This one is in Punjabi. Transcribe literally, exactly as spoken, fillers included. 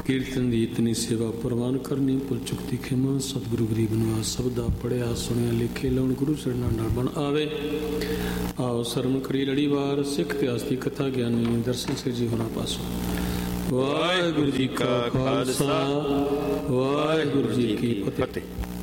ਕੀਰਤਨ ਦੀ ਇਤਨੀ ਸੇਵਾ ਪ੍ਰਵਾਨ ਕਰਨੀ, ਭੁੱਲ ਚੁੱਕਤੀ ਖਿਮਾ, ਸਤਿਗੁਰੂ ਗਰੀਬ ਨਿਵਾਸ ਸਭ ਦਾ ਪੜਿਆ ਸੁਣਿਆ ਲਿਖੇ ਲਾਉਣ ਗੁਰੂ ਚਰਨਾਂ ਨਾਲ ਬਣ ਆਵੇ। ਆਓ ਸਰਮ ਕਰੀ ਲੜੀਵਾਰ, ਸਿੱਖ ਇਤਿਹਾਸ ਦੀ ਕਥਾ ਗਿਆਨੀ ਦਰਸ਼ਨ ਸਿੰਘ ਜੀ ਹੋਣਾ ਪਾਸੋਂ। ਵਾਹਿਗੁਰੂ ਜੀ ਕਾ ਖਾਲਸਾ, ਵਾਹਿਗੁਰੂ ਜੀ ਕੀ ਫਤਿਹ।